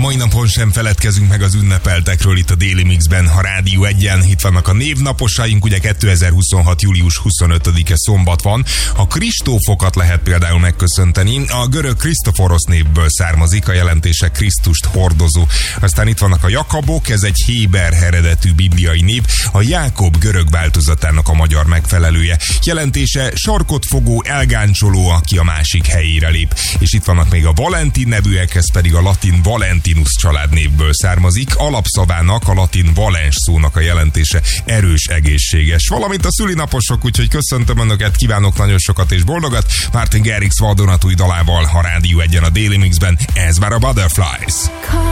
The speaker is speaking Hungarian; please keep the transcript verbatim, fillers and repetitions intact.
mai napon sem feledkezünk meg az ünnepeltekről itt a Daily Mixben, a Rádió Egyen. Itt vannak a névnaposaink, ugye kétezer-huszonhat. július huszonötödike szombat van. A Kristófokat lehet például megköszönteni. A görög Krisztoforosz névből származik, a jelentése Krisztust hordozó. Aztán itt vannak a Jakabok, ez egy héber eredetű bibliai név, a Jákob görög változatának a magyar megfelelője. Jelentése sarkot fogó, elgáncsoló, aki a másik helyére lép. És itt vannak még a Valentin nevűek, ez pedig a latin Valentinus családnévből származik. Alapszavának, a latin valens szónak a jelentése erős, egészséges. Valamint a szülinaposok, úgyhogy köszöntöm önöket, kívánok nagyon sokat és boldogat. Martin Garrix vadonatúj dalával a Rádió Egyen a Daily Mixben, ez már a Butterflies.